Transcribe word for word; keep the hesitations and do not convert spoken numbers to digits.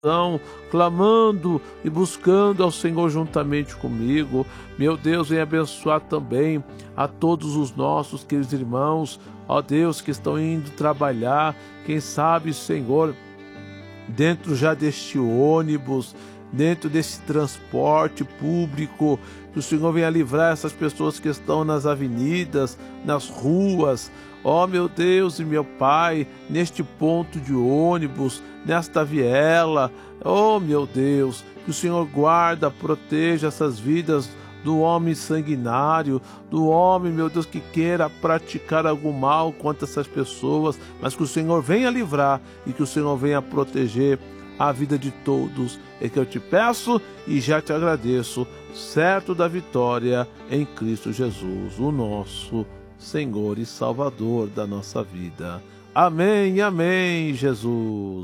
estão clamando e buscando ao Senhor juntamente comigo. Meu Deus, vem abençoar também a todos os nossos queridos irmãos, ó Deus, que estão indo trabalhar, quem sabe, Senhor, dentro já deste ônibus, dentro desse transporte público, que o Senhor venha livrar essas pessoas que estão nas avenidas, nas ruas, ó meu Deus e meu Pai, neste ponto de ônibus, nesta viela, ó meu Deus, que o Senhor guarda, proteja essas vidas do homem sanguinário, do homem, meu Deus, que queira praticar algum mal contra essas pessoas, mas que o Senhor venha livrar e que o Senhor venha proteger a vida de todos. É que eu te peço e já te agradeço, certo da vitória em Cristo Jesus, o nosso Senhor e Salvador da nossa vida. Amém, amém, Jesus.